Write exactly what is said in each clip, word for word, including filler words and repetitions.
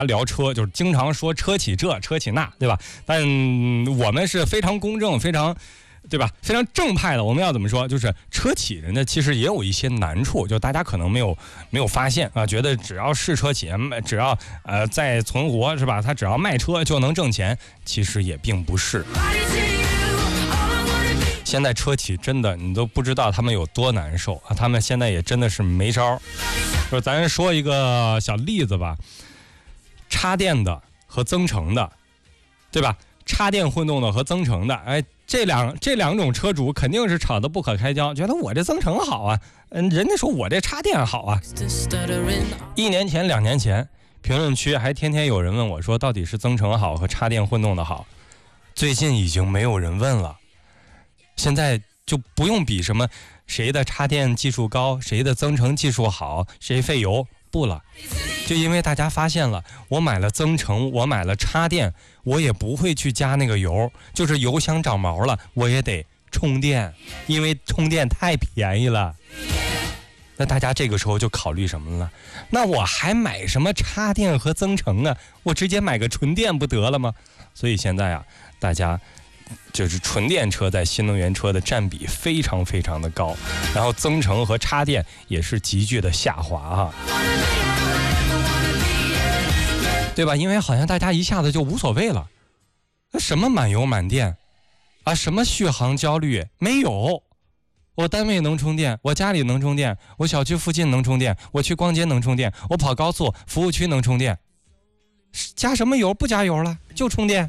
聊车，就是经常说车企这车企那，对吧？但我们是非常公正非常对吧非常正派的。我们要怎么说，就是车企人呢其实也有一些难处，就大家可能没有没有发现啊，觉得只要是车企，只要呃在存活是吧，他只要卖车就能挣钱，其实也并不是。现在车企真的你都不知道他们有多难受啊，他们现在也真的是没招。就是咱说一个小例子吧，插电的和增程的，对吧？插电混动的和增程的，哎，这两这两种车主肯定是吵得不可开交，觉得我这增程好啊，嗯，人家说我这插电好啊。一年前、两年前，评论区还天天有人问我说，到底是增程好和插电混动的好？最近已经没有人问了。现在就不用比什么谁的插电技术高，谁的增程技术好，谁费油，不了。就因为大家发现了，我买了增程，我买了插电，我也不会去加那个油，就是油箱长毛了，我也得充电，因为充电太便宜了。那大家这个时候就考虑什么了？那我还买什么插电和增程啊？我直接买个纯电不得了吗？所以现在啊，大家就是纯电车在新能源车的占比非常非常的高，然后增程和插电也是急剧的下滑啊，对吧？因为好像大家一下子就无所谓了，什么满油满电啊，什么续航焦虑没有。我单位能充电，我家里能充电，我小区附近能充电，我去逛街能充电，我跑高速服务区能充电，加什么油？不加油了，就充电。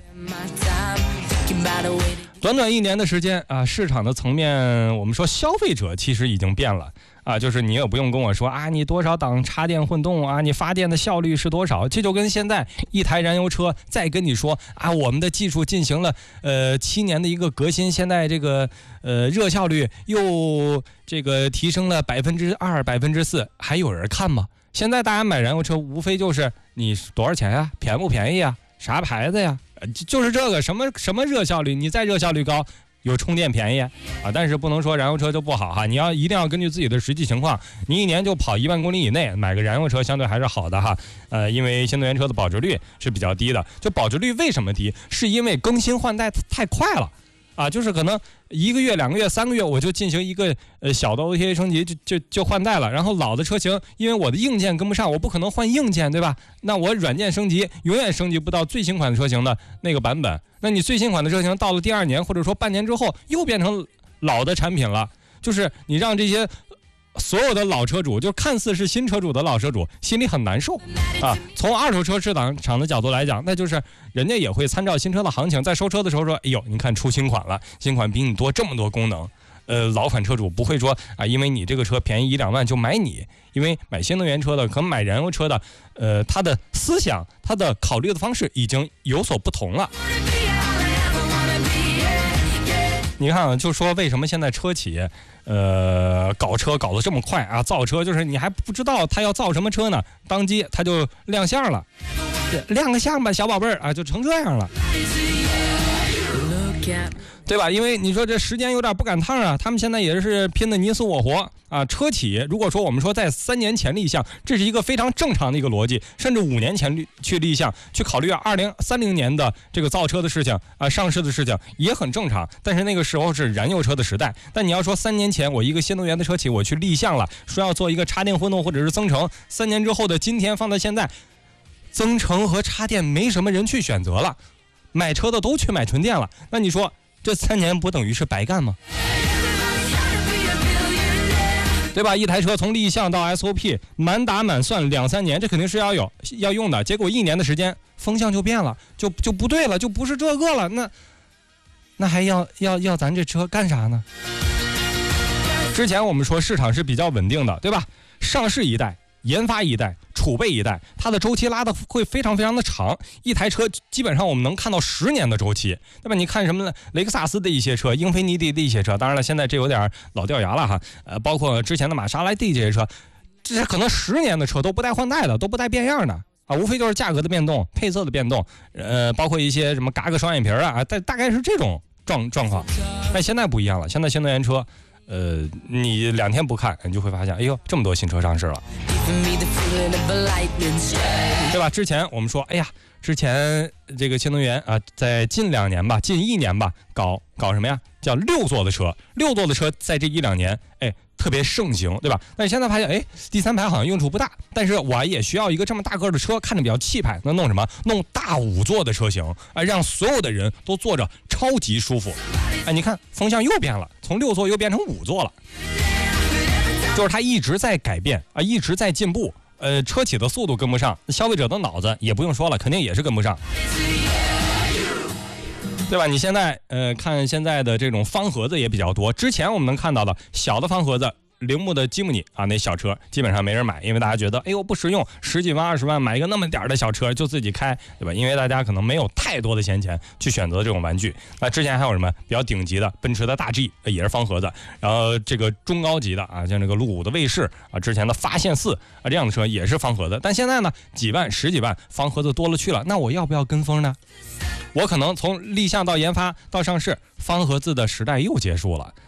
短短一年的时间啊，市场的层面，我们说消费者其实已经变了啊，就是你也不用跟我说啊，你多少档插电混动啊，你发电的效率是多少，这就跟现在一台燃油车再跟你说啊，我们的技术进行了呃七年的一个革新，现在这个呃热效率又这个提升了百分之二、百分之四，还有人看吗？现在大家买燃油车无非就是你多少钱呀、啊，便不便宜啊，啥牌子呀？就是这个什么什么热效率，你再热效率高，有充电便宜啊，但是不能说燃油车就不好哈，你要一定要根据自己的实际情况，你一年就跑一万公里以内，买个燃油车相对还是好的哈，呃，因为新能源车的保值率是比较低的，就保值率为什么低？是因为更新换代太快了。啊，就是可能一个月、两个月、三个月，我就进行一个呃小的 O T A 升级，就就就换代了。然后老的车型，因为我的硬件跟不上，我不可能换硬件，对吧？那我软件升级永远升级不到最新款的车型的那个版本。那你最新款的车型到了第二年或者说半年之后，又变成老的产品了。就是你让这些所有的老车主，就看似是新车主的老车主，心里很难受啊。从二手车市场厂的角度来讲，那就是人家也会参照新车的行情，在收车的时候说，哎呦，你看出新款了，新款比你多这么多功能。呃，老款车主不会说啊，因为你这个车便宜一两万就买你，因为买新能源车的和买燃油车的，呃，他的思想、他的考虑的方式已经有所不同了。你看啊，就说为什么现在车企，呃，搞车搞得这么快啊？造车就是你还不知道他要造什么车呢，当即他就亮相了，亮个相吧，小宝贝儿啊，就成这样了，对吧？因为你说这时间有点不赶趟啊，他们现在也是拼得你死我活啊。车企如果说我们说在三年前立项，这是一个非常正常的一个逻辑，甚至五年前去立项，去考虑二零三零年的这个造车的事情啊，上市的事情也很正常。但是那个时候是燃油车的时代，但你要说三年前我一个新能源的车企我去立项了，说要做一个插电混动或者是增程，三年之后的今天放到现在，增程和插电没什么人去选择了，买车的都去买纯电了，那你说这三年不等于是白干吗？对吧？一台车从立项到 S O P 满打满算两三年，这肯定是要有要用的。结果一年的时间，风向就变了，就就不对了，就不是这个了。那那还要要要咱这车干啥呢？之前我们说市场是比较稳定的，对吧？上市一代，研发一代，储备一代，它的周期拉得会非常非常的长，一台车基本上我们能看到十年的周期，对吧？你看什么呢？雷克萨斯的一些车，英菲尼迪的一些车，当然了，现在这有点老掉牙了哈，呃，包括之前的玛莎拉蒂这些车，这可能十年的车都不带换代的，都不带变样的啊，无非就是价格的变动、配色的变动，呃，包括一些什么嘎个双眼皮啊，大大概是这种状状况。但现在不一样了，现在新能源车。 呃，你两天不看，你就会发现，哎呦，这么多新车上市了，对吧？之前我们说，哎呀，之前这个新能源啊，在近两年吧，近一年吧，搞搞什么呀？叫六座的车，六座的车在这一两年，哎，特别盛行，对吧？但是现在发现，哎，第三排好像用处不大，但是我也需要一个这么大个的车，看着比较气派，那弄什么？弄大五座的车型，哎，让所有的人都坐着超级舒服。哎，你看风向又变了，从六座又变成五座了，就是它一直在改变啊，一直在进步。呃，车企的速度跟不上，消费者的脑子也不用说了，肯定也是跟不上，对吧？你现在呃看现在的这种方盒子也比较多，之前我们能看到的小的方盒子。铃木的吉姆尼啊，那小车基本上没人买，因为大家觉得，哎呦不实用，十几万、二十万买一个那么点的小车就自己开，对吧？因为大家可能没有太多的闲钱去选择这种玩具。那之前还有什么比较顶级的，奔驰的大 G 也是方盒子，然后这个中高级的啊，像这个路虎的卫士啊，之前的发现四啊这样的车也是方盒子。但现在呢，几万、十几万方盒子多了去了，那我要不要跟风呢？我可能从立项到研发到上市，方盒子的时代又结束了。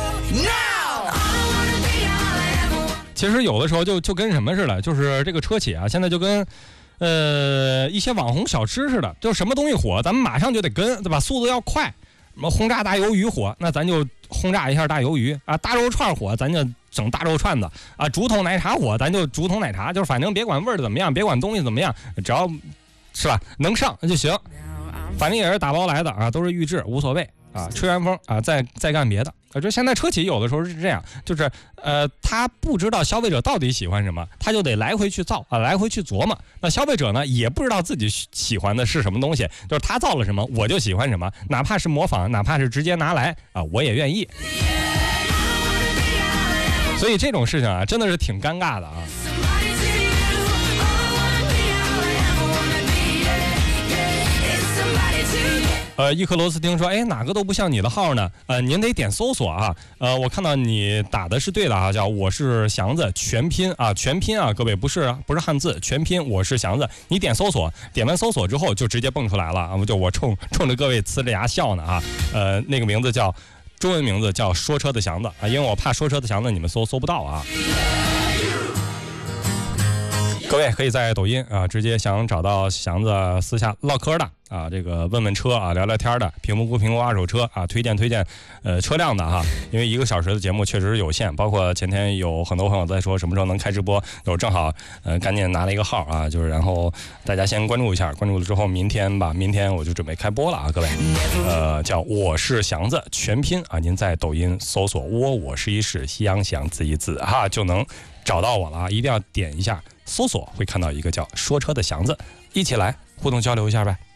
其实有的时候就就跟什么似的，就是这个车企啊，现在就跟，呃，一些网红小吃似的，就什么东西火，咱们马上就得跟，对吧？速度要快。什么轰炸大鱿鱼火，那咱就轰炸一下大鱿鱼啊；大肉串火，咱就整大肉串子啊；竹筒奶茶火，咱就竹筒奶茶，就是反正别管味儿怎么样，别管东西怎么样，只要是吧能上就行。反正也是打包来的啊，都是预制，无所谓。啊，吹完风啊，再再干别的。啊，就现在车企有的时候是这样，就是呃，他不知道消费者到底喜欢什么，他就得来回去造啊，来回去琢磨。那消费者呢，也不知道自己喜欢的是什么东西，就是他造了什么，我就喜欢什么，哪怕是模仿，哪怕是直接拿来啊，我也愿意。所以这种事情啊，真的是挺尴尬的啊。呃，一颗螺丝钉说，哎，哪个都不像你的号呢？呃，您得点搜索啊。呃，我看到你打的是对的啊，叫我是祥子全拼啊，全拼啊，各位不是不是汉字，全拼我是祥子。你点搜索，点完搜索之后就直接蹦出来了啊，就我冲冲着各位呲着牙笑呢啊。呃，那个名字叫中文名字叫说车的祥子啊，因为我怕说车的祥子你们搜搜不到啊。各位可以在抖音啊，直接想找到祥子私下唠嗑的啊，这个问问车啊，聊聊天的，评估估评估二手车啊，推荐推荐呃车辆的哈。因为一个小时的节目确实是有限，包括前天有很多朋友在说什么时候能开直播，我正好呃赶紧拿了一个号啊，就是然后大家先关注一下，关注了之后明天吧，明天我就准备开播了啊，各位，呃叫我是祥子全拼啊，您在抖音搜索窝我是一是西洋祥字一字哈就能找到我了啊，一定要点一下搜索，会看到一个叫说车的祥子，一起来互动交流一下呗。